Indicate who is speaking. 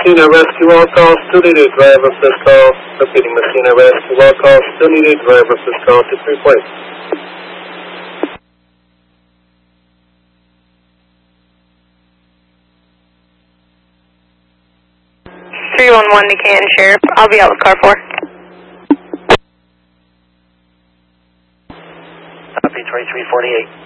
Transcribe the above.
Speaker 1: Messina Rescue, all calls, still needed, driver assist call. Repeating, Messina Rescue, all calls, still needed, driver assist call to 3 points.
Speaker 2: 311 to Canton Sheriff. I'll be out with car 4.
Speaker 3: Copy 2348.